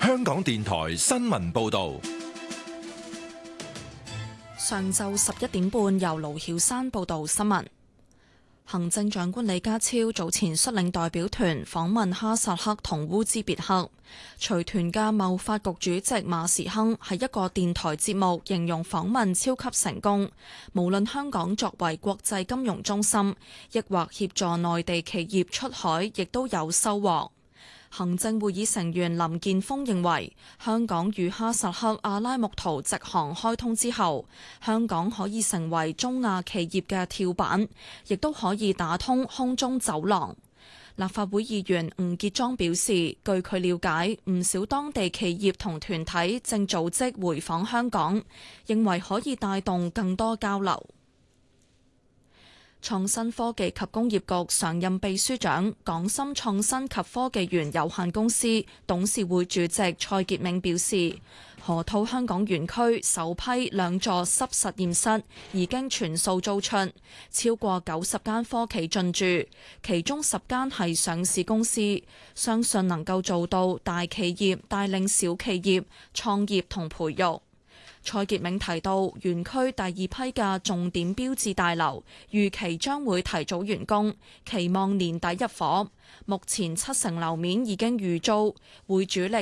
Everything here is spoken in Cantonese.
香港電台新聞報道。 上晝11點半，由盧曉山報道新聞。行政長官李家超早前率領代表團訪問哈薩克同烏茲別克，隨團嘅貿發局主席馬時亨喺一個電台節目形容訪問超級成功，無論香港作為國際金融中心，抑或協助內地企業出海，亦都有收穫。行政會議成員林健鋒認為，香港與哈薩克阿拉木圖直航開通之後，香港可以成為中亞企業嘅跳板，亦都可以打通空中走廊。立法會議員吳傑莊表示，據佢了解，唔少當地企業同團體正組織回訪香港，認為可以帶動更多交流。創新科技及工業局常任秘書長、港深創新及科技園有限公司董事會主席蔡傑銘表示，河套香港園區首批2座濕實驗室已經全數租出，超過90間科企進駐，其中10間係上市公司，相信能夠做到大企業帶領小企業創業同培育。蔡傑銘提到，園區第2批嘅重點標誌大樓預期將會提早完工，期望年底入伙。目前70成樓面已經預租，會主力